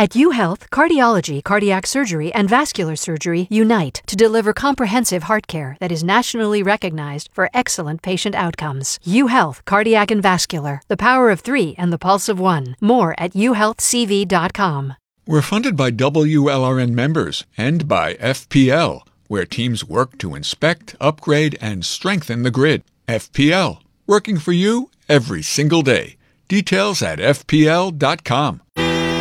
At UHealth, cardiology, cardiac surgery, and vascular surgery unite to deliver comprehensive heart care that is nationally recognized for excellent patient outcomes. UHealth, cardiac and vascular, the power of 3 and the pulse of 1. More at uhealthcv.com. We're funded by WLRN members and by FPL, where teams work to inspect, upgrade, and strengthen the grid. FPL, working for you every single day. Details at fpl.com.